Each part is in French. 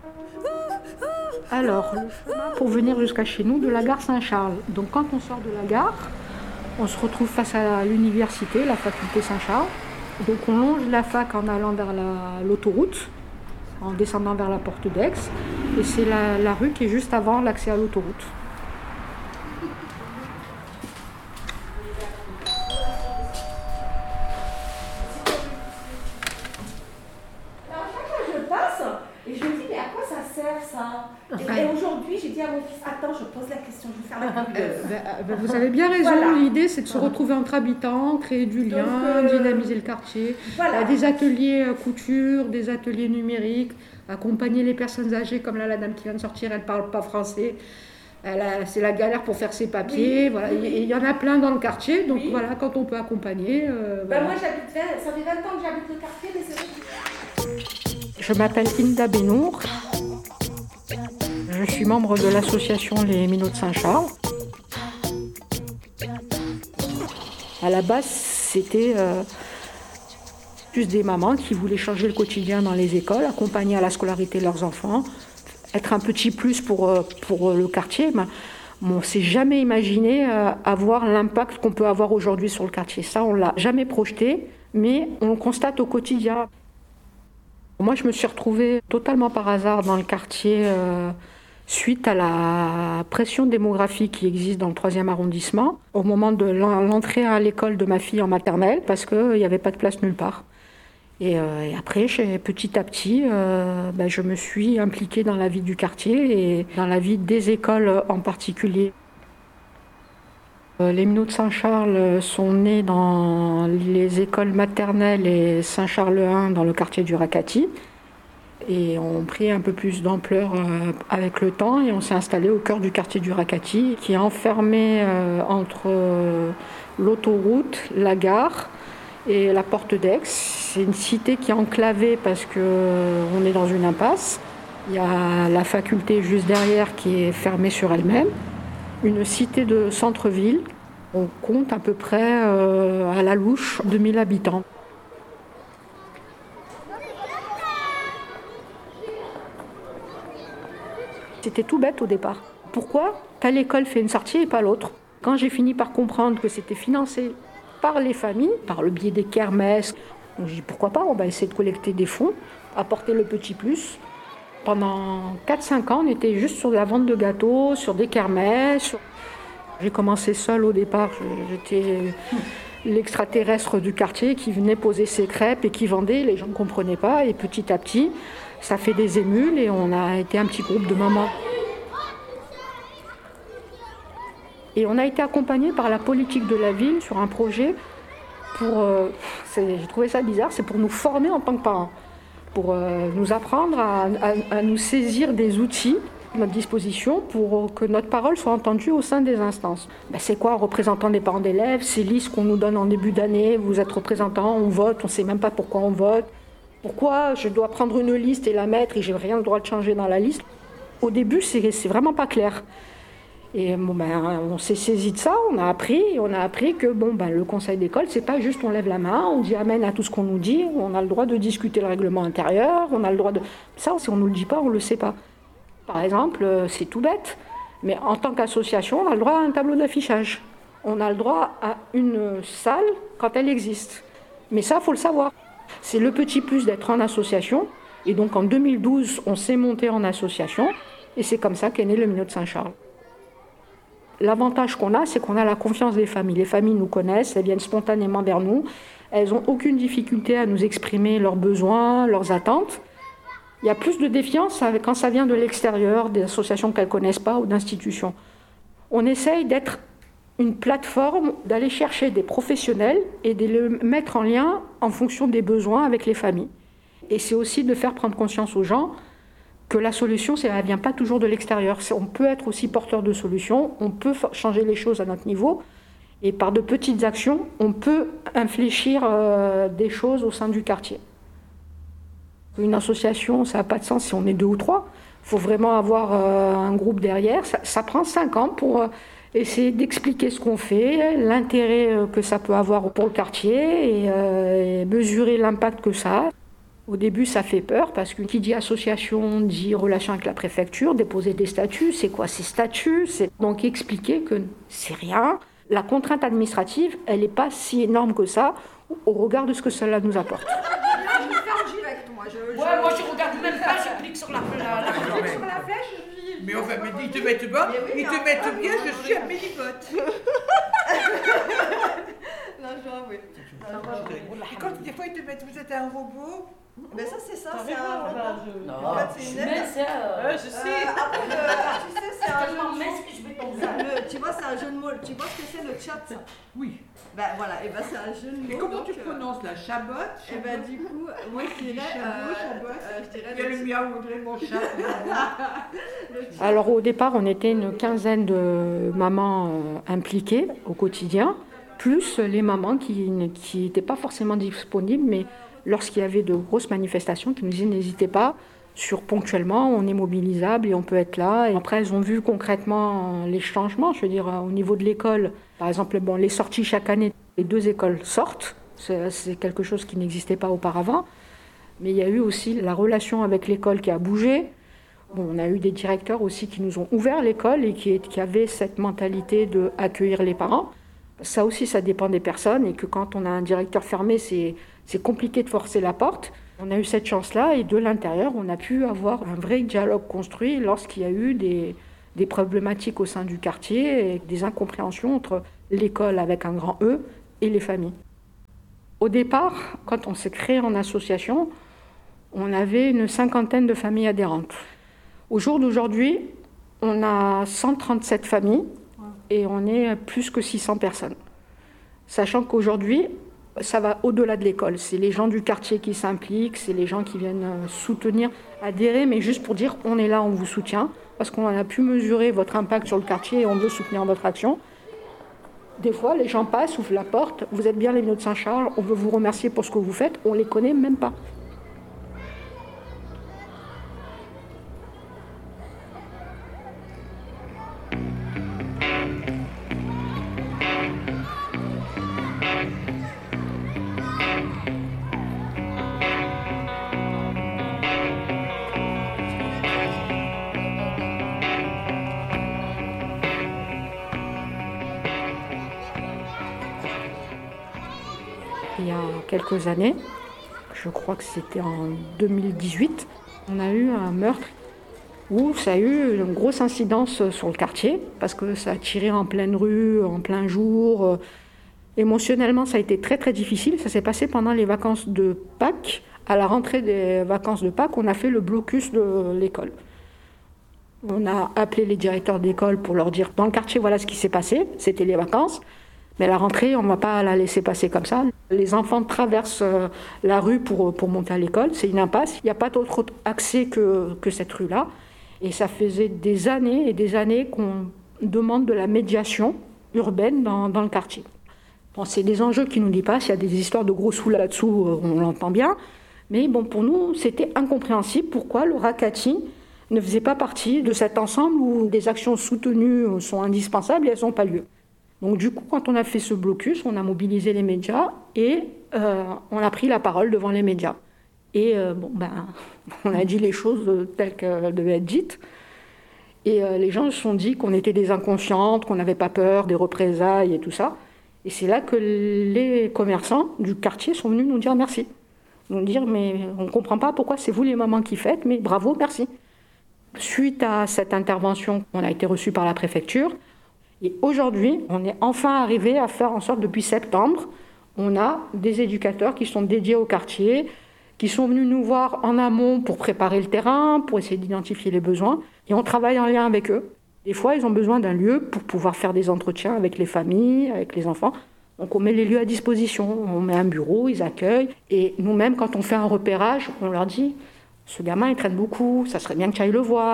Alors, le chemin pour venir jusqu'à chez nous, de la gare Saint-Charles. Donc quand on sort de la gare, on se retrouve face à l'université, la faculté Saint-Charles. Donc on longe la fac en allant vers l'autoroute, en descendant vers la porte d'Aix. Et c'est la rue qui est juste avant l'accès à l'autoroute. Et aujourd'hui, j'ai dit à mon fils, attends, je pose la question, je vais faire la curieuse. Vous avez bien raison, Voilà. L'idée c'est de se retrouver entre habitants, créer du lien, dynamiser le quartier. Voilà. Des ateliers couture, des ateliers numériques, accompagner les personnes âgées, comme là la dame qui vient de sortir, elle ne parle pas français. C'est la galère pour faire ses papiers. Oui. Voilà. Il y en a plein dans le quartier, donc voilà, quand on peut accompagner. Voilà. Moi ça fait 20 ans que j'habite le quartier, mais c'est vrai. Je m'appelle Inda Benour. Je suis membre de l'association Les Minots de Saint-Charles. À la base, c'était plus des mamans qui voulaient changer le quotidien dans les écoles, accompagner à la scolarité leurs enfants, être un petit plus pour le quartier. Mais on ne s'est jamais imaginé avoir l'impact qu'on peut avoir aujourd'hui sur le quartier. Ça, on ne l'a jamais projeté, mais on le constate au quotidien. Moi, je me suis retrouvée totalement par hasard dans le quartier suite à la pression démographique qui existe dans le 3e arrondissement, au moment de l'entrée à l'école de ma fille en maternelle, parce qu'il n'y avait pas de place nulle part. Et après, petit à petit, je me suis impliquée dans la vie du quartier et dans la vie des écoles en particulier. Les Minots de Saint-Charles sont nés dans les écoles maternelles et Saint-Charles 1 dans le quartier du Rakati. Et ont pris un peu plus d'ampleur avec le temps et on s'est installé au cœur du quartier du Rakati, qui est enfermé entre l'autoroute, la gare et la porte d'Aix. C'est une cité qui est enclavée parce qu'on est dans une impasse. Il y a la faculté juste derrière qui est fermée sur elle-même. Une cité de centre-ville. On compte à peu près à la louche 2000 habitants. C'était tout bête au départ. Pourquoi telle école fait une sortie et pas l'autre? Quand j'ai fini par comprendre que c'était financé par les familles, par le biais des kermesses, j'ai dit pourquoi pas, on va essayer de collecter des fonds, apporter le petit plus. Pendant 4-5 ans, on était juste sur la vente de gâteaux, sur des kermesses. J'ai commencé seule au départ, j'étais l'extraterrestre du quartier qui venait poser ses crêpes et qui vendait, les gens ne comprenaient pas. Et petit à petit, ça fait des émules et on a été un petit groupe de mamans. Et on a été accompagnés par la politique de la ville sur un projet pour, j'ai trouvé ça bizarre, c'est pour nous former en tant que parents, pour nous apprendre à nous saisir des outils à notre disposition pour que notre parole soit entendue au sein des instances. C'est quoi, représentant des parents d'élèves, ces listes qu'on nous donne en début d'année, vous êtes représentant, on vote, on ne sait même pas pourquoi on vote. Pourquoi je dois prendre une liste et la mettre et j'ai rien le droit de changer dans la liste? Au début, c'est vraiment pas clair. Et on s'est saisi de ça, on a appris que le conseil d'école, c'est pas juste on lève la main, on dit amen à tout ce qu'on nous dit, on a le droit de discuter le règlement intérieur, on a le droit de... Ça, si on nous le dit pas, on le sait pas. Par exemple, c'est tout bête, mais en tant qu'association, on a le droit à un tableau d'affichage. On a le droit à une salle quand elle existe. Mais ça, il faut le savoir. C'est le petit plus d'être en association. Et donc en 2012, on s'est monté en association. Et c'est comme ça qu'est né le Minot de Saint-Charles. L'avantage qu'on a, c'est qu'on a la confiance des familles. Les familles nous connaissent, elles viennent spontanément vers nous. Elles n'ont aucune difficulté à nous exprimer leurs besoins, leurs attentes. Il y a plus de défiance quand ça vient de l'extérieur, des associations qu'elles ne connaissent pas ou d'institutions. On essaye d'être une plateforme, d'aller chercher des professionnels et de les mettre en lien en fonction des besoins avec les familles. Et c'est aussi de faire prendre conscience aux gens que la solution, elle ne vient pas toujours de l'extérieur. On peut être aussi porteur de solutions, on peut changer les choses à notre niveau, et par de petites actions, on peut infléchir des choses au sein du quartier. Une association, ça n'a pas de sens si on est 2 ou 3. Il faut vraiment avoir un groupe derrière. Ça prend 5 ans pour essayer d'expliquer ce qu'on fait, l'intérêt que ça peut avoir pour le quartier et mesurer l'impact que ça a. Au début, ça fait peur parce que qui dit association dit relation avec la préfecture, déposer des statuts, c'est quoi ces statuts? Donc expliquer que c'est rien. La contrainte administrative, elle n'est pas si énorme que ça au regard de ce que cela nous apporte. Je vais faire direct, moi. Moi je regarde même pas, je clique sur la flèche. Sur la flèche, mais enfin, ils te mettent bas, ils te mettent bien, je suis à Mélipote. Non, je vois, oui. Et quand des fois ils te mettent, vous êtes un robot. Mais ça, c'est ça, c'est un robot. En fait, c'est une aide. Je sais. Après, tu sais, c'est un jeu de mots. que je vais tomber. Tu vois, c'est un jeu de mots. Tu vois ce que c'est le chat? Oui. Ben voilà, et ben c'est un jeu de mots. Et comment donc, tu prononces la Chabot? Et ben du coup, moi je dirais. Il y a le miaou, on dirait mon chat. Alors au départ, on était une quinzaine de mamans impliquées au quotidien, plus les mamans qui n'étaient pas forcément disponibles, mais lorsqu'il y avait de grosses manifestations, qui nous disaient n'hésitez pas, ponctuellement, on est mobilisable et on peut être là. Et après, elles ont vu concrètement les changements, je veux dire, au niveau de l'école. Par exemple, les sorties chaque année, les 2 écoles sortent, c'est quelque chose qui n'existait pas auparavant. Mais il y a eu aussi la relation avec l'école qui a bougé. On a eu des directeurs aussi qui nous ont ouvert l'école et qui avaient cette mentalité d'accueillir les parents. Ça aussi, ça dépend des personnes et que quand on a un directeur fermé, c'est compliqué de forcer la porte. On a eu cette chance-là et de l'intérieur, on a pu avoir un vrai dialogue construit lorsqu'il y a eu des problématiques au sein du quartier et des incompréhensions entre l'école avec un grand E et les familles. Au départ, quand on s'est créé en association, on avait une 50aine de familles adhérentes. Au jour d'aujourd'hui, on a 137 familles et on est plus que 600 personnes. Sachant qu'aujourd'hui, ça va au-delà de l'école. C'est les gens du quartier qui s'impliquent, c'est les gens qui viennent soutenir, adhérer, mais juste pour dire on est là, on vous soutient, parce qu'on a pu mesurer votre impact sur le quartier et on veut soutenir votre action. Des fois, les gens passent, ouvrent la porte, vous êtes bien les Miots de Saint-Charles, on veut vous remercier pour ce que vous faites, on les connaît même pas. Il y a quelques années, je crois que c'était en 2018, on a eu un meurtre où ça a eu une grosse incidence sur le quartier parce que ça a tiré en pleine rue, en plein jour. Émotionnellement, ça a été très très difficile. Ça s'est passé pendant les vacances de Pâques. À la rentrée des vacances de Pâques, on a fait le blocus de l'école. On a appelé les directeurs d'école pour leur dire dans le quartier, voilà ce qui s'est passé, c'était les vacances. Mais la rentrée, on ne va pas la laisser passer comme ça. Les enfants traversent la rue pour monter à l'école. C'est une impasse. Il n'y a pas d'autre accès que cette rue-là. Et ça faisait des années et des années qu'on demande de la médiation urbaine dans le quartier. Bon, c'est des enjeux qui nous dépassent. Il y a des histoires de gros sous là-dessous, on l'entend bien. Mais bon, pour nous, c'était incompréhensible pourquoi le Rakati ne faisait pas partie de cet ensemble où des actions soutenues sont indispensables et elles n'ont pas lieu. Donc du coup, quand on a fait ce blocus, on a mobilisé les médias et on a pris la parole devant les médias. Et on a dit les choses telles qu'elles devaient être dites. Et les gens se sont dit qu'on était des inconscientes, qu'on n'avait pas peur des représailles et tout ça. Et c'est là que les commerçants du quartier sont venus nous dire merci. Nous dire, mais on ne comprend pas pourquoi c'est vous les mamans qui faites, mais bravo, merci. Suite à cette intervention, on a été reçus par la préfecture. Et aujourd'hui, on est enfin arrivé à faire en sorte, depuis septembre, on a des éducateurs qui sont dédiés au quartier, qui sont venus nous voir en amont pour préparer le terrain, pour essayer d'identifier les besoins. Et on travaille en lien avec eux. Des fois, ils ont besoin d'un lieu pour pouvoir faire des entretiens avec les familles, avec les enfants. Donc on met les lieux à disposition, on met un bureau, ils accueillent. Et nous-mêmes, quand on fait un repérage, on leur dit « ce gamin, il traîne beaucoup, ça serait bien que tu ailles le voir ».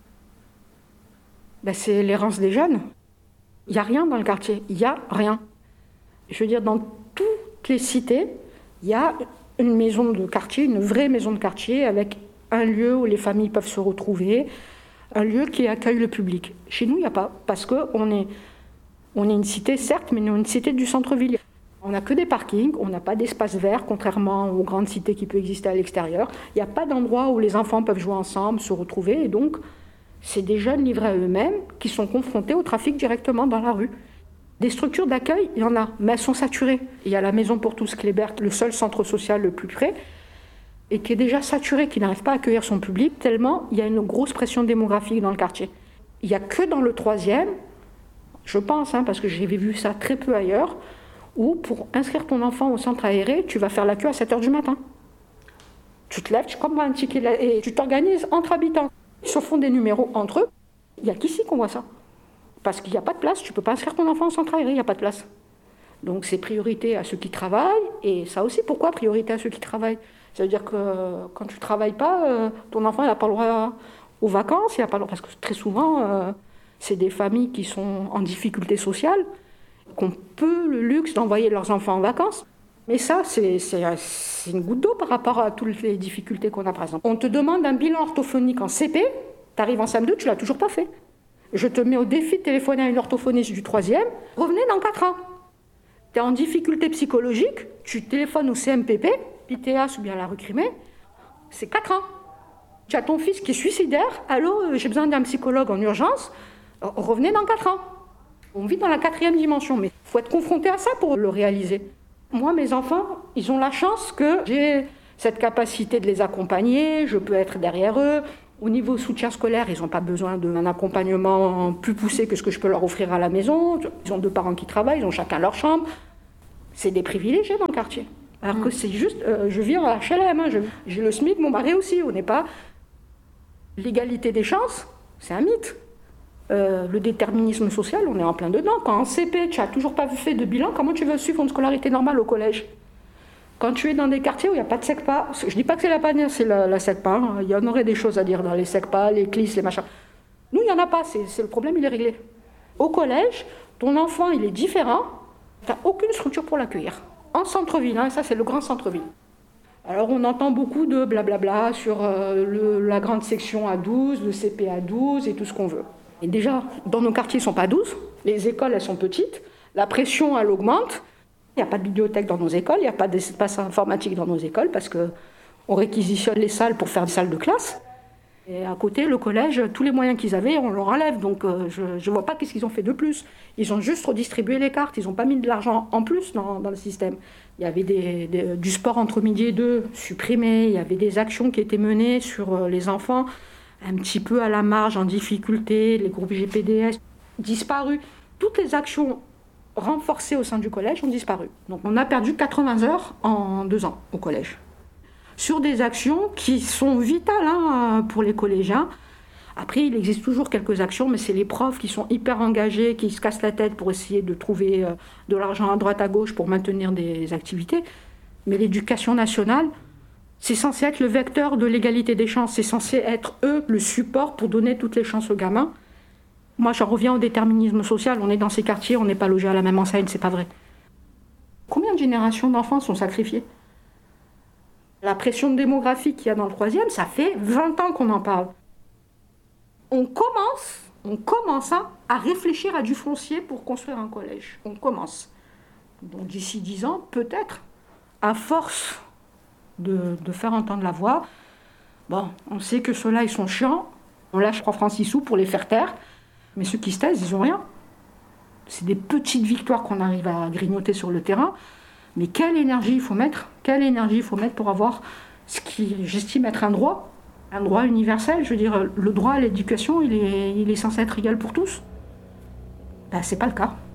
C'est l'errance des jeunes. Il n'y a rien dans le quartier, il n'y a rien. Je veux dire, dans toutes les cités, il y a une maison de quartier, une vraie maison de quartier, avec un lieu où les familles peuvent se retrouver, un lieu qui accueille le public. Chez nous, il n'y a pas, parce qu'on est une cité, certes, mais une cité du centre-ville. On n'a que des parkings, on n'a pas d'espace vert, contrairement aux grandes cités qui peuvent exister à l'extérieur. Il n'y a pas d'endroit où les enfants peuvent jouer ensemble, se retrouver. Et donc, c'est des jeunes livrés à eux-mêmes qui sont confrontés au trafic directement dans la rue. Des structures d'accueil, il y en a, mais elles sont saturées. Il y a la Maison pour tous Kléber, le seul centre social le plus près, et qui est déjà saturé, qui n'arrive pas à accueillir son public, tellement il y a une grosse pression démographique dans le quartier. Il n'y a que dans le 3e, je pense, parce que j'ai vu ça très peu ailleurs, où pour inscrire ton enfant au centre aéré, tu vas faire la queue à 7h du matin. Tu te lèves, tu commandes un ticket et tu t'organises entre habitants. Ils se font des numéros entre eux. Il n'y a qu'ici qu'on voit ça. Parce qu'il n'y a pas de place, tu ne peux pas inscrire ton enfant au centre aéré, il n'y a pas de place. Donc c'est priorité à ceux qui travaillent, et ça aussi, pourquoi priorité à ceux qui travaillent ? Ça veut dire que quand tu ne travailles pas, ton enfant n'a pas le droit aux vacances, il n'a pas le droit, parce que très souvent, c'est des familles qui sont en difficulté sociale, qui ont peu le luxe d'envoyer leurs enfants en vacances. Mais ça, c'est une goutte d'eau par rapport à toutes les difficultés qu'on a, par exemple. On te demande un bilan orthophonique en CP, tu arrives en CM2, tu ne l'as toujours pas fait. Je te mets au défi de téléphoner à une orthophoniste du 3e, revenez dans 4 ans. Tu es en difficulté psychologique, tu téléphones au CMPP, l'ITH ou bien la rue Crimée, c'est 4 ans. Tu as ton fils qui est suicidaire, allô, j'ai besoin d'un psychologue en urgence, revenez dans 4 ans. On vit dans la 4e dimension, mais il faut être confronté à ça pour le réaliser. Moi, mes enfants, ils ont la chance que j'ai cette capacité de les accompagner, je peux être derrière eux. Au niveau soutien scolaire, ils n'ont pas besoin d'un accompagnement plus poussé que ce que je peux leur offrir à la maison. Ils ont 2 parents qui travaillent, ils ont chacun leur chambre. C'est des privilégiés dans le quartier. Alors que c'est juste, je vis en HLM, j'ai le SMIC, mon mari aussi, on n'est pas... L'égalité des chances, c'est un mythe. Le déterminisme social, on est en plein dedans. Quand en CP, tu n'as toujours pas fait de bilan, comment tu veux suivre une scolarité normale au collège ? Quand tu es dans des quartiers où il n'y a pas de SECPA, je ne dis pas que c'est la panne, c'est la SECPA, il y en aurait des choses à dire dans les SECPA, les CLIS, les machins. Nous, il n'y en a pas, c'est le problème, il est réglé. Au collège, ton enfant, il est différent, tu n'as aucune structure pour l'accueillir. En centre-ville, ça c'est le grand centre-ville. Alors on entend beaucoup de blablabla sur la grande section à 12, le CP à 12 et tout ce qu'on veut. Et déjà, dans nos quartiers, ils ne sont pas 12, les écoles, elles sont petites, la pression, elle augmente. Il n'y a pas de bibliothèque dans nos écoles, il n'y a pas d'espace informatique dans nos écoles parce qu'on réquisitionne les salles pour faire des salles de classe. Et à côté, le collège, tous les moyens qu'ils avaient, on leur enlève. Donc je ne vois pas qu'est-ce qu'ils ont fait de plus. Ils ont juste redistribué les cartes, ils n'ont pas mis de l'argent en plus dans le système. Il y avait du sport entre midi et 2 supprimé, il y avait des actions qui étaient menées sur les enfants, un petit peu à la marge, en difficulté, les groupes GPDS, disparus. Toutes les actions renforcées au sein du collège ont disparu. Donc on a perdu 80 heures en 2 ans au collège. Sur des actions qui sont vitales pour les collégiens. Après, il existe toujours quelques actions, mais c'est les profs qui sont hyper engagés, qui se cassent la tête pour essayer de trouver de l'argent à droite à gauche pour maintenir des activités. Mais l'éducation nationale, c'est censé être le vecteur de l'égalité des chances. C'est censé être, eux, le support pour donner toutes les chances aux gamins. Moi, j'en reviens au déterminisme social. On est dans ces quartiers, on n'est pas logés à la même enseigne, c'est pas vrai. Combien de générations d'enfants sont sacrifiés ? La pression démographique qu'il y a dans le 3e, ça fait 20 ans qu'on en parle. On commence à réfléchir à du foncier pour construire un collège. On commence. Donc d'ici 10 ans, peut-être, à force de faire entendre la voix, bon, on sait que ceux-là, ils sont chiants, on lâche 3 francs 6 sous pour les faire taire, mais ceux qui se taisent, ils n'ont rien. C'est des petites victoires qu'on arrive à grignoter sur le terrain, mais quelle énergie il faut mettre pour avoir ce qui, j'estime, être un droit universel. Je veux dire, le droit à l'éducation, il est censé être égal pour tous. Ben, c'est pas le cas.